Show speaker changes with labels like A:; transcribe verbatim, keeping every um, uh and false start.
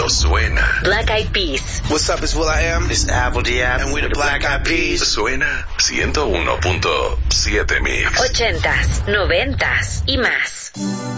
A: suena.
B: Black Eyed Peas.
C: What's up, it's will.i.am.
D: It's Apple Diab.
C: And we're the Black Eyed Peas.
A: Suena ciento uno punto siete Mix.
B: Ochentas, noventas y más.